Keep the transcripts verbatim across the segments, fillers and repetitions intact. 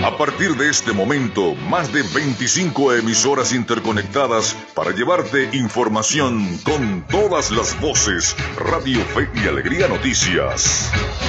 A partir de este momento, más de veinticinco emisoras interconectadas para llevarte información con todas las voces. Radio Fe y Alegría Noticias.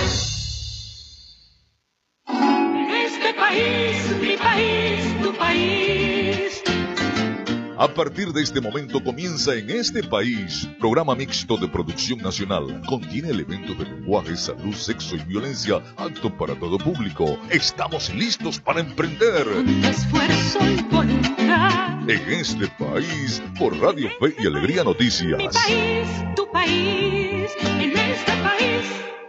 Este país, mi país, tu país. A partir de este momento comienza En Este País, programa mixto de producción nacional. Contiene elementos de lenguaje, salud, sexo y violencia, apto para todo público. Estamos listos para emprender. Con esfuerzo y voluntad. En Este País, por Radio Fe y Alegría Noticias. Mi país, tu país, en este país.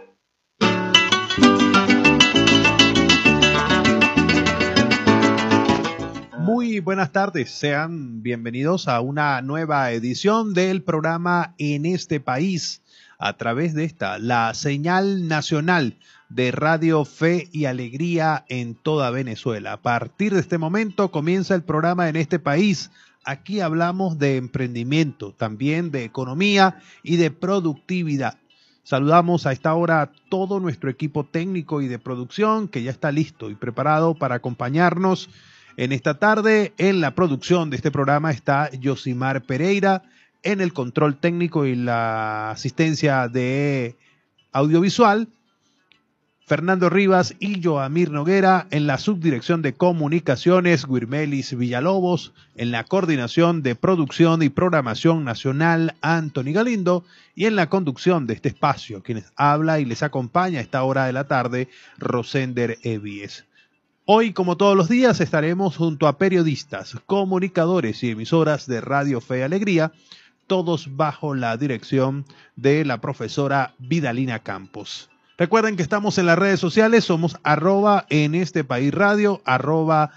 Muy buenas tardes, sean bienvenidos a una nueva edición del programa En Este País, a través de esta, la señal nacional de Radio Fe y Alegría en toda Venezuela. A partir de este momento comienza el programa En Este País. Aquí hablamos de emprendimiento, también de economía y de productividad. Saludamos a esta hora a todo nuestro equipo técnico y de producción que ya está listo y preparado para acompañarnos en esta tarde. En la producción de este programa está Yosimar Pereira, en el control técnico y la asistencia de audiovisual, Fernando Rivas y Joamir Noguera, en la subdirección de comunicaciones, Guirmelis Villalobos, en la coordinación de producción y programación nacional, Anthony Galindo, y en la conducción de este espacio, quienes habla y les acompaña a esta hora de la tarde, Rosender Evies. Hoy, como todos los días, estaremos junto a periodistas, comunicadores y emisoras de Radio Fe y Alegría, todos bajo la dirección de la profesora Vidalina Campos. Recuerden que estamos en las redes sociales, somos arroba en este país radio, arroba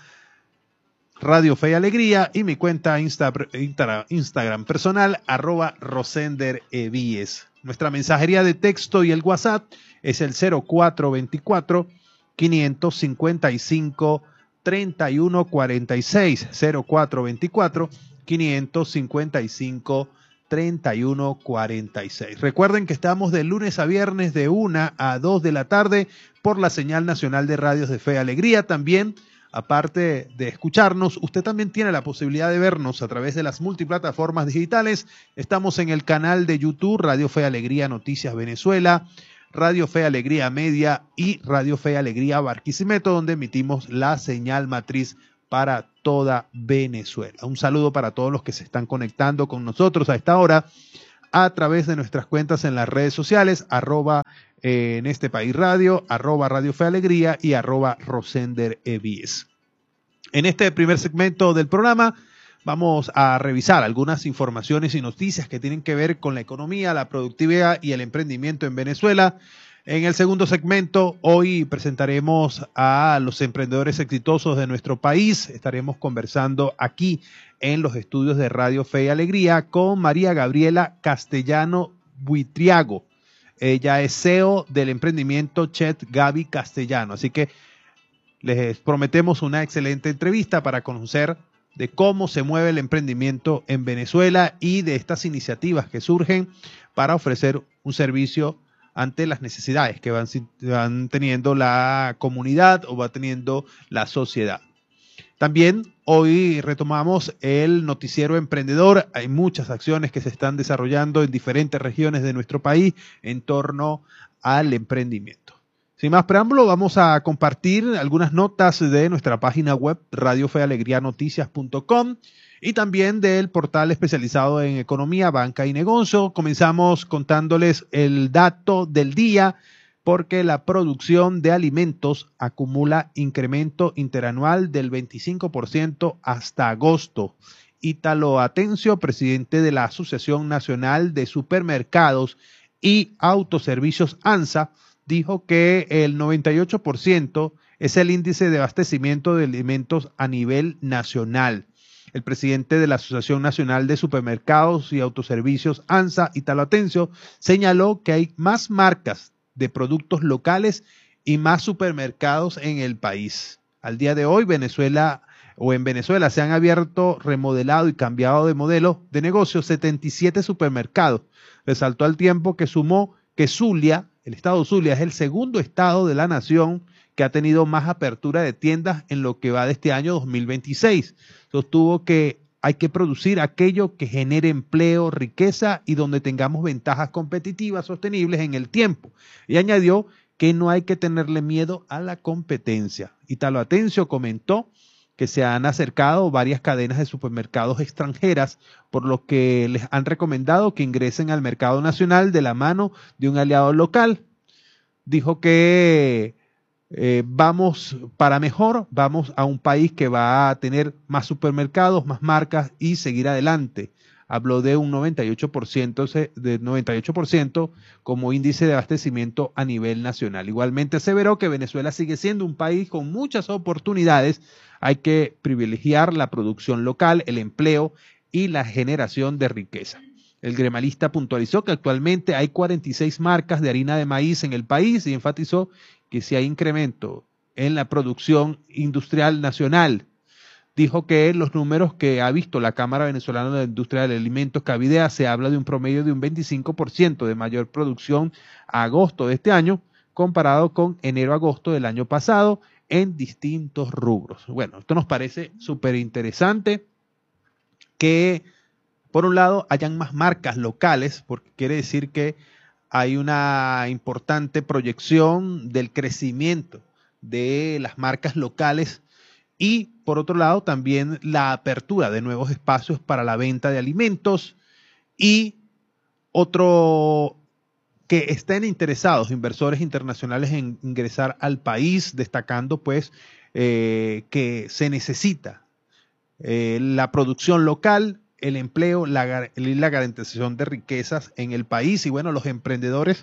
Radio Fe y Alegría, y mi cuenta Insta, Insta, Instagram personal, arroba Rosender Evies. Nuestra mensajería de texto y el WhatsApp es el cero cuatro veinticuatro, quinientos cincuenta y cinco, treinta y uno cuarenta y seis, cero cuatro veinticuatro, quinientos cincuenta y cinco, treinta y uno cuarenta y seis. Recuerden que estamos de lunes a viernes de una a dos de la tarde por la señal nacional de radios de Fe y Alegría. También, aparte de escucharnos, usted también tiene la posibilidad de vernos a través de las multiplataformas digitales. Estamos en el canal de YouTube Radio Fe y Alegría Noticias Venezuela, Radio Fe y Alegría Media y Radio Fe y Alegría Barquisimeto, donde emitimos la señal matriz para toda Venezuela. Un saludo para todos los que se están conectando con nosotros a esta hora a través de nuestras cuentas en las redes sociales, arroba eh, en este país radio, arroba Radio Fe y Alegría y arroba Rosender Evies. En este primer segmento del programa vamos a revisar algunas informaciones y noticias que tienen que ver con la economía, la productividad y el emprendimiento en Venezuela. En el segundo segmento, hoy presentaremos a los emprendedores exitosos de nuestro país. Estaremos conversando aquí en los estudios de Radio Fe y Alegría con María Gabriela Castellano Buitriago. Ella es C E O del emprendimiento Chet Gaby Castellano. Así que les prometemos una excelente entrevista para conocer de cómo se mueve el emprendimiento en Venezuela y de estas iniciativas que surgen para ofrecer un servicio ante las necesidades que van, van teniendo la comunidad o va teniendo la sociedad. También hoy retomamos el noticiero emprendedor. Hay muchas acciones que se están desarrollando en diferentes regiones de nuestro país en torno al emprendimiento. Sin más preámbulo, vamos a compartir algunas notas de nuestra página web radio fe alegría noticias punto com y también del portal especializado en economía, banca y negocio. Comenzamos contándoles el dato del día porque la producción de alimentos acumula incremento interanual del veinticinco por ciento hasta agosto. Ítalo Atencio, presidente de la Asociación Nacional de Supermercados y Autoservicios ANSA, dijo que el noventa y ocho por ciento es el índice de abastecimiento de alimentos a nivel nacional. El presidente de la Asociación Nacional de Supermercados y Autoservicios ANSA, Ítalo Atencio, señaló que hay más marcas de productos locales y más supermercados en el país. Al día de hoy, Venezuela o en Venezuela se han abierto, remodelado y cambiado de modelo de negocio setenta y siete supermercados. Resaltó al tiempo que sumó que Zulia, el estado Zulia, es el segundo estado de la nación que ha tenido más apertura de tiendas en lo que va de este año dos mil veintiséis. Sostuvo que hay que producir aquello que genere empleo, riqueza y donde tengamos ventajas competitivas sostenibles en el tiempo. Y añadió que no hay que tenerle miedo a la competencia. Italo Atencio comentó que se han acercado varias cadenas de supermercados extranjeras, por lo que les han recomendado que ingresen al mercado nacional de la mano de un aliado local. Dijo que eh, vamos para mejor, vamos a un país que va a tener más supermercados, más marcas y seguir adelante. Habló de un noventa y ocho por ciento, de noventa y ocho por ciento como índice de abastecimiento a nivel nacional. Igualmente aseveró que Venezuela sigue siendo un país con muchas oportunidades. Hay que privilegiar la producción local, el empleo y la generación de riqueza. El gremalista puntualizó que actualmente hay cuarenta y seis marcas de harina de maíz en el país y enfatizó que si hay incremento en la producción industrial nacional. Dijo que los números que ha visto la Cámara Venezolana de Industria de Alimentos, Cavidea, se habla de un promedio de un veinticinco por ciento de mayor producción a agosto de este año, comparado con enero-agosto del año pasado, en distintos rubros. Bueno, esto nos parece súper interesante que, por un lado, hayan más marcas locales, porque quiere decir que hay una importante proyección del crecimiento de las marcas locales y, por otro lado, también la apertura de nuevos espacios para la venta de alimentos y otro que estén interesados inversores internacionales en ingresar al país, destacando pues eh, que se necesita eh, la producción local, el empleo, la, la garantización de riquezas en el país. Y bueno, los emprendedores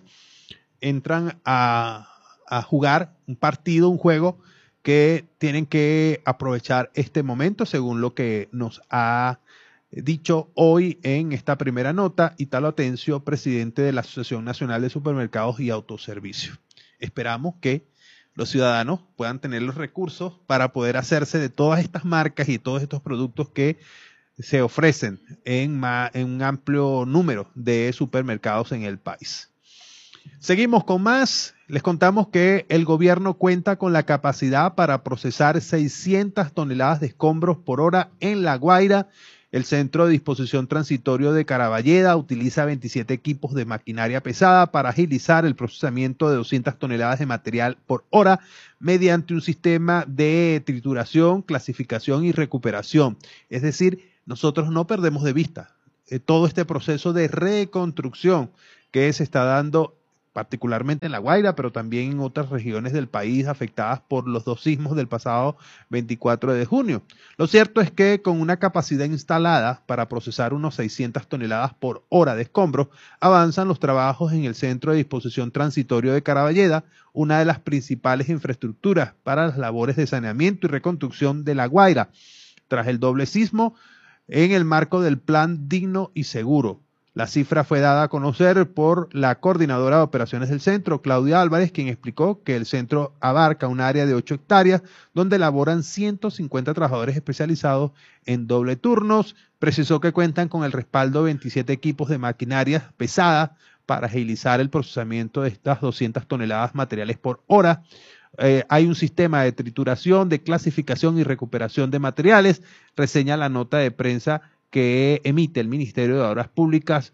entran a, a jugar un partido, un juego que tienen que aprovechar este momento, según lo que nos ha dicho hoy en esta primera nota Italo Atencio, presidente de la Asociación Nacional de Supermercados y Autoservicios. Esperamos que los ciudadanos puedan tener los recursos para poder hacerse de todas estas marcas y todos estos productos que se ofrecen en, ma, en un amplio número de supermercados en el país. Seguimos con más. Les contamos que el gobierno cuenta con la capacidad para procesar seiscientas toneladas de escombros por hora en La Guaira. El Centro de Disposición Transitorio de Caraballeda utiliza veintisiete equipos de maquinaria pesada para agilizar el procesamiento de doscientas toneladas de material por hora mediante un sistema de trituración, clasificación y recuperación. Es decir, nosotros no perdemos de vista eh, todo este proceso de reconstrucción que se está dando particularmente en La Guaira, pero también en otras regiones del país afectadas por los dos sismos del pasado veinticuatro de junio. Lo cierto es que con una capacidad instalada para procesar unos seiscientas toneladas por hora de escombros, avanzan los trabajos en el Centro de Disposición Transitorio de Caraballeda, una de las principales infraestructuras para las labores de saneamiento y reconstrucción de La Guaira, tras el doble sismo en el marco del Plan Digno y Seguro. La cifra fue dada a conocer por la coordinadora de operaciones del centro, Claudia Álvarez, quien explicó que el centro abarca un área de ocho hectáreas donde laboran ciento cincuenta trabajadores especializados en doble turnos. Precisó que cuentan con el respaldo de veintisiete equipos de maquinaria pesada para agilizar el procesamiento de estas doscientas toneladas materiales por hora. Eh, hay un sistema de trituración, de clasificación y recuperación de materiales, reseña la nota de prensa que emite el Ministerio de Obras Públicas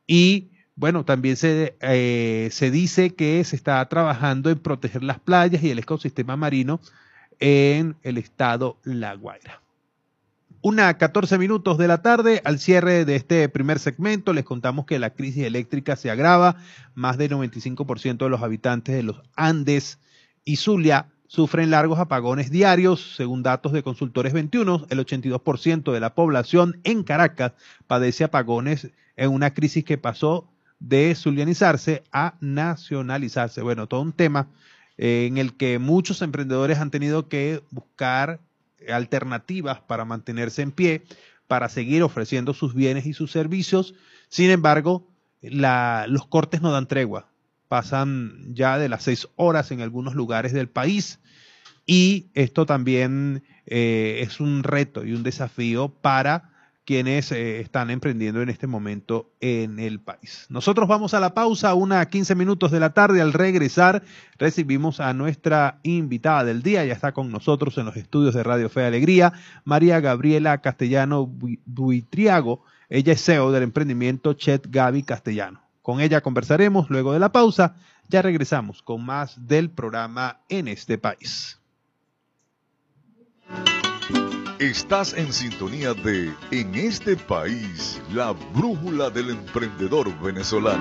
y, bueno, también se, eh, se dice que se está trabajando en proteger las playas y el ecosistema marino en el estado La Guaira. Una catorce minutos de la tarde, al cierre de este primer segmento, les contamos que la crisis eléctrica se agrava. Más del noventa y cinco por ciento de los habitantes de los Andes y Zulia sufren largos apagones diarios. Según datos de Consultores veintiuno, el ochenta y dos por ciento de la población en Caracas padece apagones en una crisis que pasó de zulianizarse a nacionalizarse. Bueno, todo un tema eh, en el que muchos emprendedores han tenido que buscar alternativas para mantenerse en pie, para seguir ofreciendo sus bienes y sus servicios. Sin embargo, la, los cortes no dan tregua. Pasan ya de las seis horas en algunos lugares del país y esto también eh, es un reto y un desafío para quienes eh, están emprendiendo en este momento en el país. Nosotros vamos a la pausa, una a quince minutos de la tarde. Al regresar recibimos a nuestra invitada del día. Ya está con nosotros en los estudios de Radio Fe y Alegría, María Gabriela Castellano Buitriago. Ella es C E O del emprendimiento Chet Gaby Castellano. Con ella conversaremos luego de la pausa. Ya regresamos con más del programa En este País. Estás en sintonía de En este País, la brújula del emprendedor venezolano.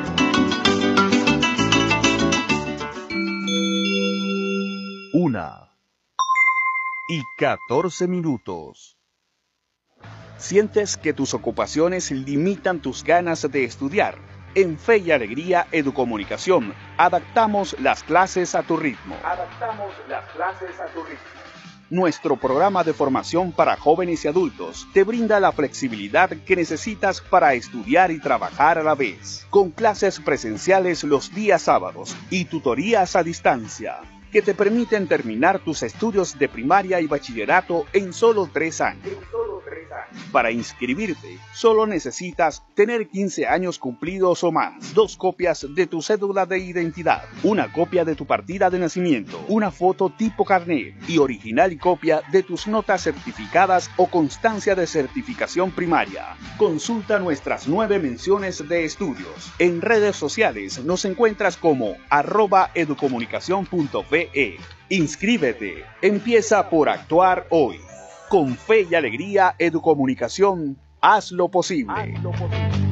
Una y catorce minutos. ¿Sientes que tus ocupaciones limitan tus ganas de estudiar? En Fe y Alegría Educomunicación, adaptamos las clases a tu ritmo. Adaptamos las clases a tu ritmo. Nuestro programa de formación para jóvenes y adultos te brinda la flexibilidad que necesitas para estudiar y trabajar a la vez, con clases presenciales los días sábados y tutorías a distancia, que te permiten terminar tus estudios de primaria y bachillerato en solo tres años. Para inscribirte, solo necesitas tener quince años cumplidos o más, dos copias de tu cédula de identidad, una copia de tu partida de nacimiento, una foto tipo carnet y original y copia de tus notas certificadas o constancia de certificación primaria. Consulta nuestras nueve menciones de estudios. En redes sociales nos encuentras como arroba educomunicación punto ve. Inscríbete. Empieza por actuar hoy. Con Fe y Alegría Educomunicación, haz lo posible. Haz lo posible.